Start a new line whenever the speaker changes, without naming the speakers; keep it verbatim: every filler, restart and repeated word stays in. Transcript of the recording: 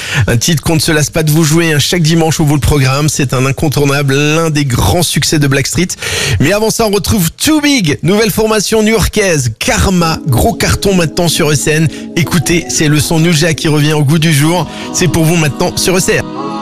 Un titre qu'on ne se lasse pas de vous jouer hein, chaque dimanche au vous le programme. C'est un incontournable, l'un des grands succès de Blackstreet. Mais avant ça, on retrouve Too Big, nouvelle formation new-yorkaise. Karma, gros carton maintenant sur E C N. Écoutez, c'est le son Nuja qui revient au goût du jour. C'est pour vous maintenant sur E C R.